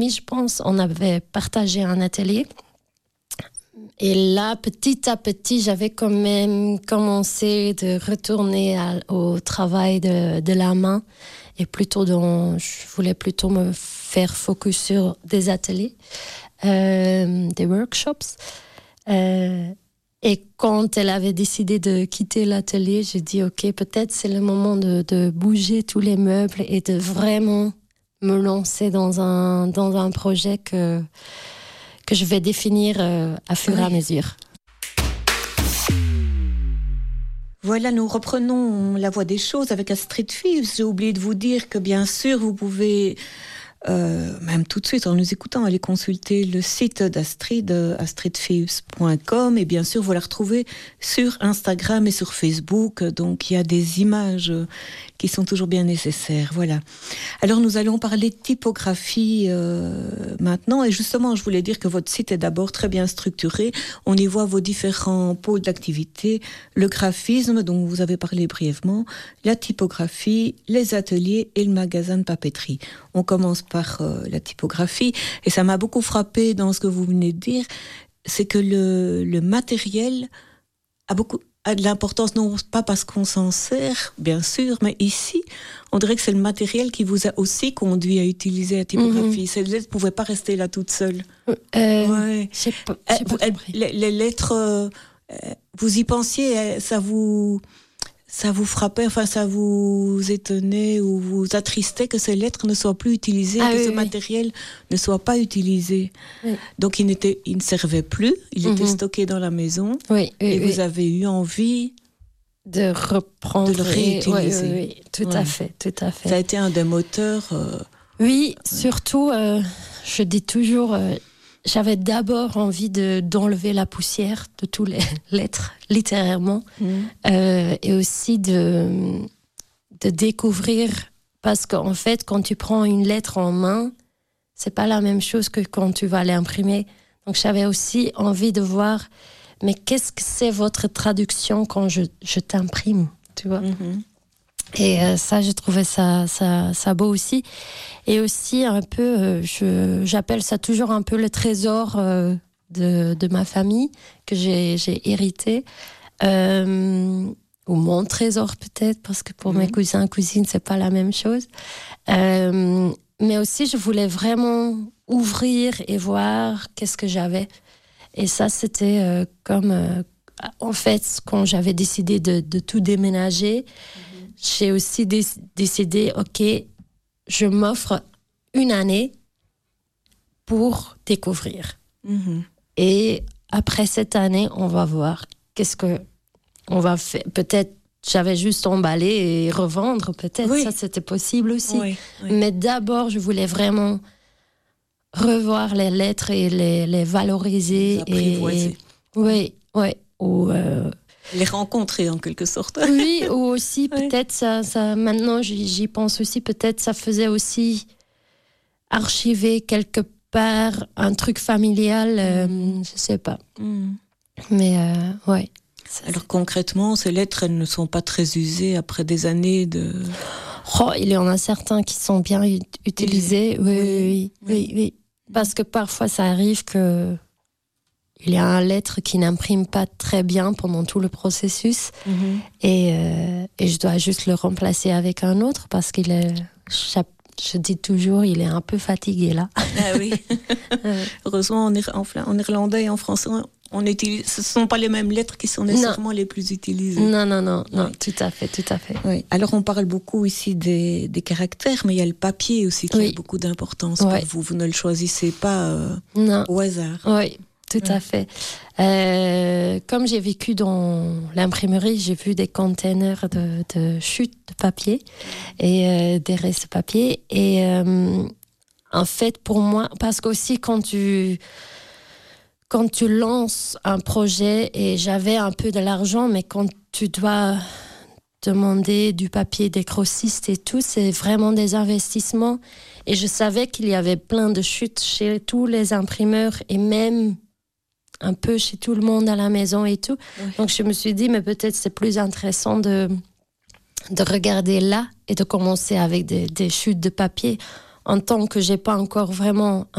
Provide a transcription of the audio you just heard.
je pense, on avait partagé un atelier. Et là, petit à petit, j'avais quand même commencé de retourner au travail de la main. Et je voulais plutôt me faire focus sur des ateliers, des workshops. Et quand elle avait décidé de quitter l'atelier, j'ai dit, OK, peut-être c'est le moment de bouger tous les meubles et de vraiment me lancer dans un projet que je vais définir à fur et à mesure. Voilà, nous reprenons la voie des choses avec Astrid Fives. J'ai oublié de vous dire que bien sûr, vous pouvez, même tout de suite en nous écoutant, aller consulter le site d'Astrid, astridfives.com, et bien sûr, vous la retrouvez sur Instagram et sur Facebook. Donc, il y a des images qui sont toujours bien nécessaires. Voilà. Alors, nous allons parler de typographie maintenant. Et justement, je voulais dire que votre site est d'abord très bien structuré. On y voit vos différents pôles d'activité, le graphisme, dont vous avez parlé brièvement, la typographie, les ateliers et le magasin de papeterie. On commence par la typographie. Et ça m'a beaucoup frappé dans ce que vous venez de dire, c'est que le matériel a de l'importance, non pas parce qu'on s'en sert, bien sûr, mais ici, on dirait que c'est le matériel qui vous a aussi conduit à utiliser la typographie. Ces lettres ne pouvaient pas rester là toutes seules. Ouais. J'ai pas compris. Les lettres, vous y pensiez, ça vous frappait, enfin ça vous étonnait ou vous attristait que ces lettres ne soient plus utilisées, ce matériel ne soit pas utilisé. Oui. Donc il ne servait plus, il était stocké dans la maison. Vous avez eu envie de reprendre, de le réutiliser. Oui, tout à fait. Ça a été un des moteurs. Oui, surtout, je dis toujours. J'avais d'abord envie d'enlever la poussière de toutes les lettres, littérairement, et aussi de découvrir, parce qu'en fait, quand tu prends une lettre en main, c'est pas la même chose que quand tu vas l'imprimer. Donc, j'avais aussi envie de voir, mais qu'est-ce que c'est votre traduction quand je t'imprime, tu vois? Et ça, j'ai trouvé ça beau aussi. Et aussi un peu, j'appelle ça toujours un peu le trésor de ma famille que j'ai hérité, ou mon trésor peut-être, parce que pour mes cousins cousines c'est pas la même chose. Mais aussi, je voulais vraiment ouvrir et voir qu'est-ce que j'avais. Et ça, c'était en fait, quand j'avais décidé de tout déménager. J'ai aussi décidé, OK, je m'offre une année pour découvrir. Et après cette année, on va voir qu'est-ce qu'on va faire. Peut-être j'avais juste emballé et revendre, peut-être ça c'était possible aussi. Mais d'abord, je voulais vraiment revoir les lettres et les valoriser. Les rencontrer en quelque sorte. Oui, ou aussi peut-être ça maintenant j'y pense aussi, peut-être ça faisait aussi archiver quelque part un truc familial, je sais pas. Mais ouais. Alors concrètement, ces lettres, elles ne sont pas très usées après des années de... Il y en a certains qui sont bien utilisés, oui. Parce que parfois ça arrive que il y a un lettre qui n'imprime pas très bien pendant tout le processus et je dois juste le remplacer avec un autre parce qu'il est, je dis toujours, il est un peu fatigué là. Ah oui. Heureusement en néerlandais et en français, ce ne sont pas les mêmes lettres qui sont nécessairement les plus utilisées. Non, tout à fait. Oui. Alors on parle beaucoup ici des caractères, mais il y a le papier aussi qui a beaucoup d'importance pour vous. Vous ne le choisissez pas au hasard. Oui. Tout à fait. Comme j'ai vécu dans l'imprimerie, j'ai vu des containers de chutes de papier et des restes de papier. Et en fait, pour moi, parce qu'aussi quand tu lances un projet, et j'avais un peu de l'argent, mais quand tu dois demander du papier des grossistes et tout, c'est vraiment des investissements. Et je savais qu'il y avait plein de chutes chez tous les imprimeurs et même un peu chez tout le monde à la maison et tout. Donc je me suis dit, mais peut-être c'est plus intéressant de regarder là et de commencer avec des chutes de papier. en tant que j'ai pas encore vraiment